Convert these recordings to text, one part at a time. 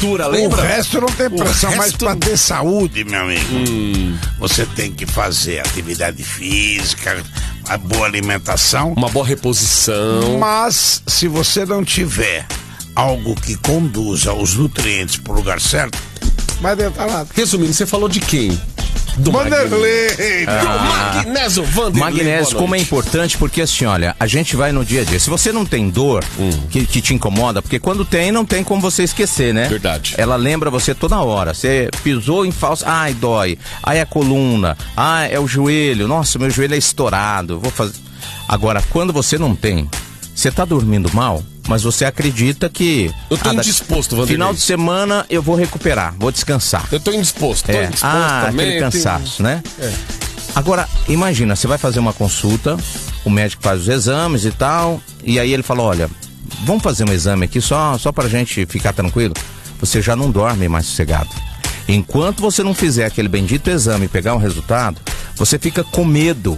musculatura, lembra? O resto não tem pressão, mas resto... pra ter saúde, meu amigo, você tem que fazer atividade física, a boa alimentação. Uma boa reposição. Mas, se você não tiver algo que conduza os nutrientes pro lugar certo, vai dentro lá. Resumindo, você falou de quem? Do Vanderlei! Magnésio Vanderlei. Magnésio, como é importante, porque assim, olha, a gente vai no dia a dia. Se você não tem dor que te incomoda, porque quando tem, não tem como você esquecer, né? Verdade. Ela lembra você toda hora. Você pisou em falso, ai, dói. Ai, é a coluna. Ai, é o joelho. Nossa, meu joelho é estourado. Vou fazer. Agora, quando você não tem, você tá dormindo mal, mas você acredita que... Eu tô indisposto, Vanderlei. Final de semana eu vou recuperar, vou descansar. Eu tô indisposto. Também, aquele cansaço, né? Agora, imagina, você vai fazer uma consulta, o médico faz os exames e tal, e aí ele fala, olha, vamos fazer um exame aqui só pra gente ficar tranquilo. Você já não dorme mais sossegado. Enquanto você não fizer aquele bendito exame e pegar um resultado, você fica com medo.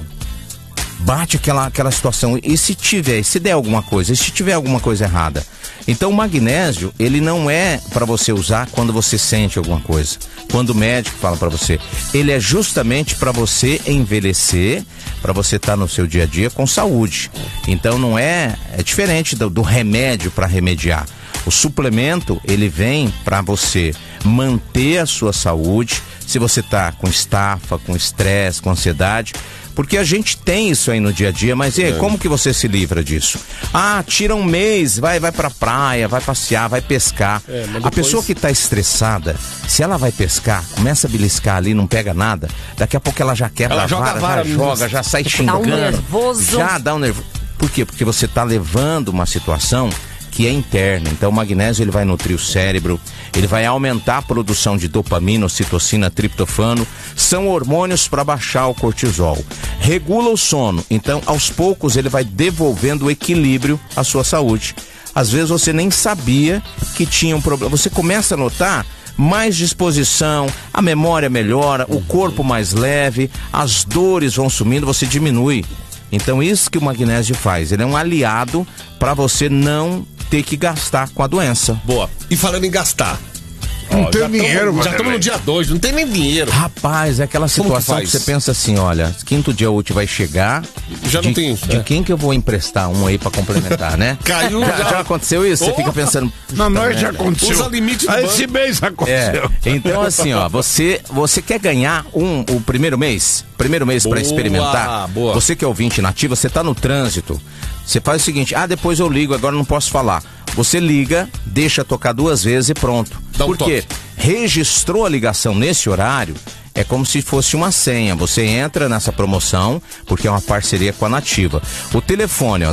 Bate aquela situação, e se der alguma coisa, e se tiver alguma coisa errada? Então o magnésio, ele não é para você usar quando você sente alguma coisa, quando o médico fala para você. Ele é justamente para você envelhecer, para você estar no seu dia a dia com saúde. Então não é diferente do remédio para remediar. O suplemento, ele vem para você manter a sua saúde, se você está com estafa, com estresse, com ansiedade. Porque a gente tem isso aí no dia a dia, mas e aí, como que você se livra disso? Ah, tira um mês, vai pra praia, vai passear, vai pescar. Depois... A pessoa que tá estressada, se ela vai pescar, começa a beliscar ali, não pega nada, daqui a pouco ela já quebra a vara, já joga, já sai xingando. Dá um nervoso. Já dá um nervoso. Por quê? Porque você tá levando uma situação que é interna. Então o magnésio, ele vai nutrir o cérebro, ele vai aumentar a produção de dopamina, ocitocina, triptofano, são hormônios para baixar o cortisol, regula o sono, então aos poucos ele vai devolvendo o equilíbrio à sua saúde. Às vezes você nem sabia que tinha um problema, você começa a notar mais disposição, a memória melhora, o corpo mais leve, as dores vão sumindo, você diminui. Então isso que o magnésio faz, ele é um aliado para você não ter que gastar com a doença. Boa. E falando em gastar, não tem dinheiro, já estamos no dia 2, não tem nem dinheiro. Rapaz, é aquela situação que você pensa assim, olha, quinto dia útil vai chegar, já não tem isso. De quem que eu vou emprestar um aí pra complementar, né? Caiu. Já aconteceu isso? Você fica pensando... Não, nós já aconteceu. Usa limite do esse mês aconteceu. Então assim, ó, você quer ganhar o primeiro mês pra experimentar? Boa. Você que é ouvinte nativo, você tá no trânsito, você faz o seguinte, depois eu ligo, agora não posso falar. Você liga, deixa tocar 2 vezes e pronto. Por quê? Registrou a ligação nesse horário, é como se fosse uma senha. Você entra nessa promoção, porque é uma parceria com a Nativa. O telefone,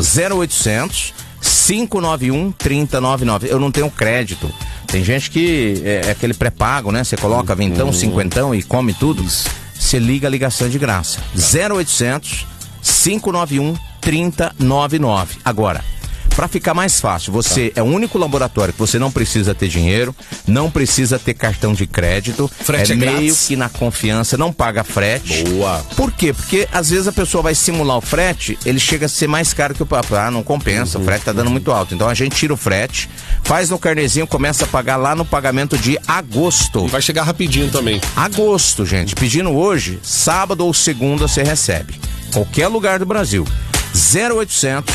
0800 591 3099. Eu não tenho crédito. Tem gente que é aquele pré-pago, né? Você coloca vintão, cinquentão e come tudo. Você liga a ligação de graça. 0800 591 3099. Agora, para ficar mais fácil, você é o único laboratório que você não precisa ter dinheiro, não precisa ter cartão de crédito, frete é meio grátis. Que na confiança, não paga frete. Boa. Por quê? Porque às vezes a pessoa vai simular o frete, ele chega a ser mais caro que o papo. Não compensa, o frete tá dando muito alto. Então a gente tira o frete, faz no carnezinho, começa a pagar lá no pagamento de agosto. E vai chegar rapidinho também. Agosto, gente. Pedindo hoje, sábado ou segunda você recebe. Qualquer lugar do Brasil. 0800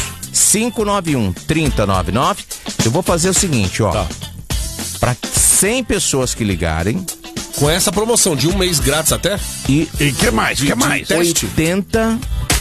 591 3099. Eu vou fazer o seguinte, ó. Tá. Para 100 pessoas que ligarem. Com essa promoção de 1 mês grátis até? E que mais? Que mais? 85%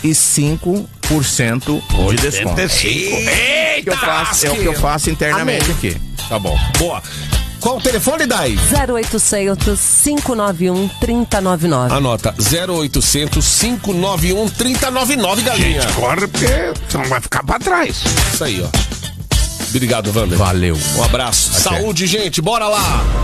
de desconto. 85%. Eita, É o que eu faço internamente aqui. Tá bom. Boa. Qual o telefone, Dai? 0800 591 3099. Anota, 0800 591 3099, galinha. Gente, corre porque você não vai ficar pra trás. Isso aí, ó. Obrigado, Wander. Valeu. Um abraço. Até. Saúde, gente. Bora lá.